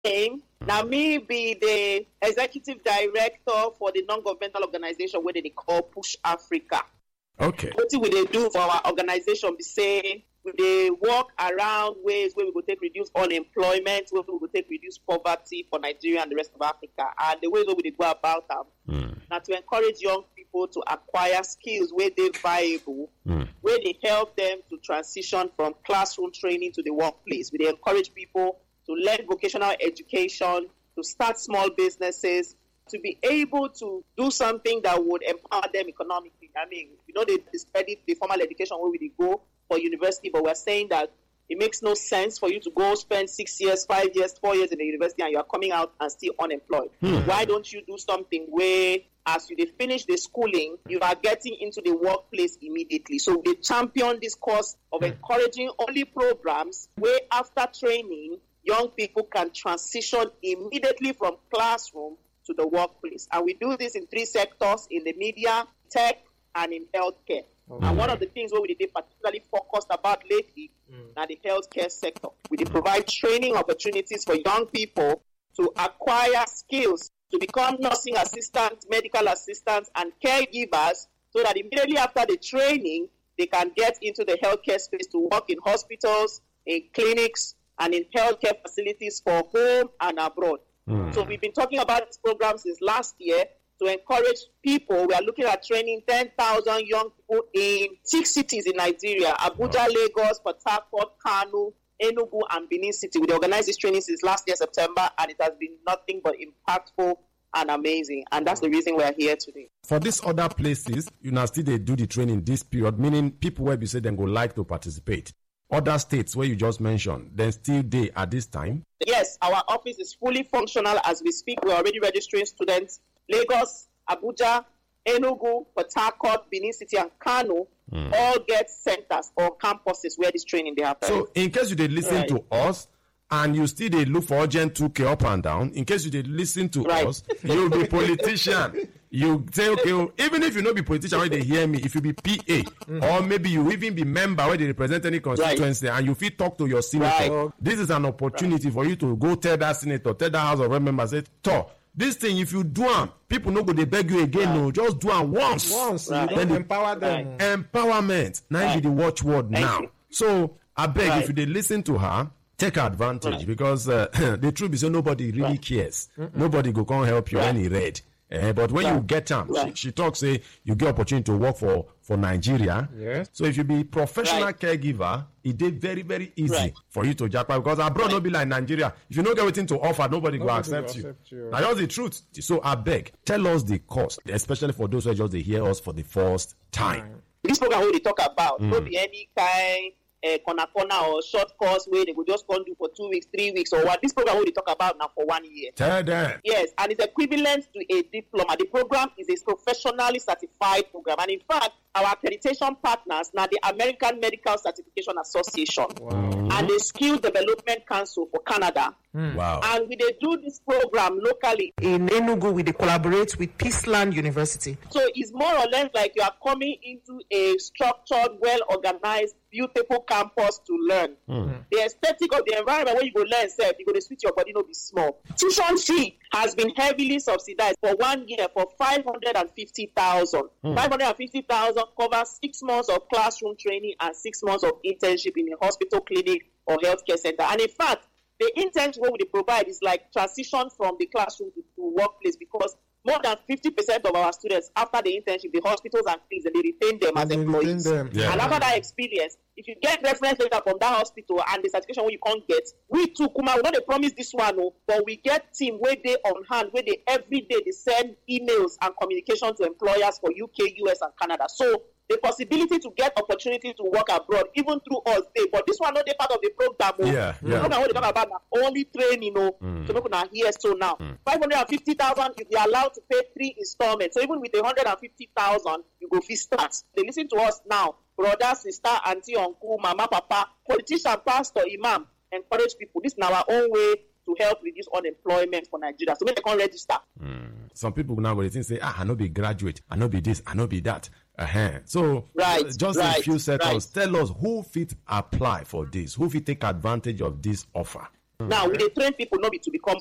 name, now me be the executive director for the non-governmental organization where they call Push Africa. Okay. What we they do for our organization, we say they work around ways where we go take reduce unemployment, where we go take reduce poverty for Nigeria and the rest of Africa. And the ways where we go about them, now to encourage young people to acquire skills where they're viable, where they help them to transition from classroom training to the workplace. We encourage people to learn vocational education, to start small businesses, to be able to do something that would empower them economically. I mean, they discredit the formal education where we go for university, but we're saying that it makes no sense for you to go spend 6 years, 5 years, 4 years in the university and you are coming out and still unemployed. Why don't you do something where as you finish the schooling, you are getting into the workplace immediately? So they champion this course of encouraging only programs where after training, young people can transition immediately from classroom to the workplace. And we do this in 3 sectors: in the media, tech, and in healthcare. And one of the things where we did particularly focused about lately are the healthcare sector. We did provide training opportunities for young people to acquire skills to become nursing assistants, medical assistants, and caregivers, so that immediately after the training, they can get into the healthcare space to work in hospitals, in clinics, and in healthcare facilities for home and abroad. So we've been talking about this program since last year to encourage people. We are looking at training 10,000 young people in 6 cities in Nigeria: Abuja, Lagos, Port Harcourt, Kano, Enugu, and Benin City. We organized this training since last year, September, and it has been nothing but impactful and amazing. And that's the reason we are here today. For these other places, still they do the training this period, meaning people where you say they go like to participate. Other states where you just mentioned, then still they at this time? Yes, our office is fully functional as we speak. We're already registering students. Lagos, Abuja, Enugu, Port Harcourt, Benin City, and Kano all get centers or campuses where this training they happen. So in case you did listen to us, and you still they look for urgent 2K up and down, in case you did listen to us, you'll be politician. You say, okay, even if you not be politician where they hear me, if you be PA, or maybe you even be member where they represent any constituency, and you feel talk to your senator, this is an opportunity for you to go tell that senator, tell that House of Representatives, say, this thing, if you do them, people no go they beg you again. No, just do them once. Then empower them. Empowerment. Now you be the watchword now. So I beg if you they listen to her, take advantage, because the truth is that nobody really cares. Nobody go come help you when he read. But when you get them, she talks, say you get opportunity to work for Nigeria. Yes. So if you be professional caregiver, it did very, very easy for you to jackpot, because abroad not be like Nigeria. If you don't get anything to offer, nobody go accept you. Now that's the truth. So I beg, tell us the cost, especially for those who just they hear us for the first time. This program we talk about, not be any kind corner or short course where they will just go do for 2 weeks, 3 weeks, or what. This program we talk about now for 1 year. Tell them. Yes, and it's equivalent to a diploma. The program is a professionally certified program, and in fact, our accreditation partners now the American Medical Certification Association and the Skill Development Council for Canada. Wow. And we they do this program locally in Enugu. We collaborate with Peaceland University. So it's more or less like you are coming into a structured, well-organized, beautiful campus to learn. The aesthetic of the environment where you go learn, you go to switch your body, no be small. Tuition fee has been heavily subsidized for 1 year for 550,000. 550,000 covers 6 months of classroom training and 6 months of internship in a hospital, clinic, or healthcare center. And in fact, the internship what we provide is like transition from the classroom to workplace, because more than 50% of our students, after the internship, the hospitals and things, they retain them as employees. And after that experience, if you get reference letter from that hospital and the certification where you can't get, we too, Kuma, we don't promise this one, but we get team where they on hand, where they every day they send emails and communication to employers for UK, US, and Canada. So the possibility to get opportunity to work abroad, even through us, but this one not the part of the program. The program we talk about only training, so people are here. So now 550,000, if you're allowed to pay 3 installments. So even with 150,000, you go fee start. They listen to us now, brother, sister, auntie, uncle, mama, papa, politician, pastor, imam, encourage people. This is our own way to help reduce unemployment for Nigeria. So maybe they can register. Some people now go to say, I no be graduate, I no be this, I no be that. So just a few seconds, tell us who fit apply for this, who fit take advantage of this offer. Now we dey train people not be to become